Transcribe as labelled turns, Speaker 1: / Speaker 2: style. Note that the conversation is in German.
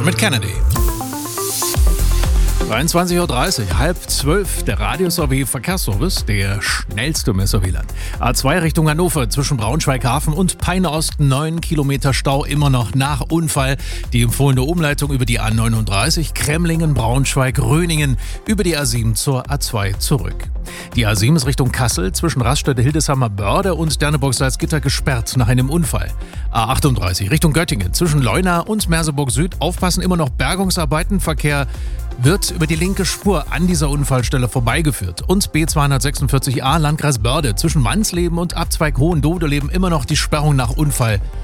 Speaker 1: mit Kennedy. 23.30 Uhr, 11:30, der Radius AW Verkehrsservice, der schnellste im SAW-Land. A2 Richtung Hannover zwischen Braunschweig-Hafen und Peine Ost, 9 Kilometer Stau immer noch nach Unfall. Die empfohlene Umleitung über die A39, Kremlingen, Braunschweig, Röningen, über die A7 zur A2 zurück. Die A7 ist Richtung Kassel zwischen Raststätte Hildesheimer Börde und Derneburg-Salzgitter gesperrt nach einem Unfall. A38 Richtung Göttingen zwischen Leuna und Merseburg Süd. Aufpassen, immer noch Bergungsarbeiten. Verkehr wird über die linke Spur an dieser Unfallstelle vorbeigeführt. Und B246a Landkreis Börde zwischen Mannsleben und Abzweig Hohendodeleben immer noch die Sperrung nach Unfall